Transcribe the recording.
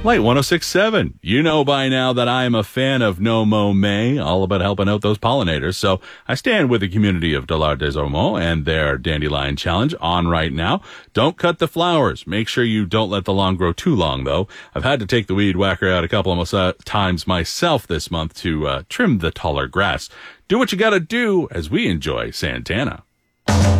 Light 106.7. You know by now that I am a fan of No Mow May, all about helping out those pollinators. So I stand with the community of Dollard des Ormeaux and their Dandelion Challenge on right now. Don't cut the flowers. Make sure you don't let the lawn grow too long, though. I've had to take the weed whacker out a couple of times myself this month to trim the taller grass. Do what you gotta do as we enjoy Santana.